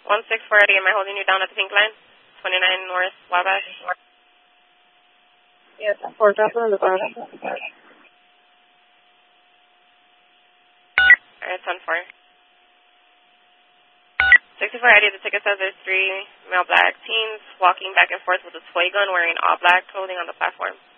1640, am I holding you down at the pink line? 29 North Wabash. Yes, 4 Papa on the bottom. Alright, 10-4. 6480, the ticket says there's 3 male black teens walking back and forth with a toy gun wearing all black clothing on the platform.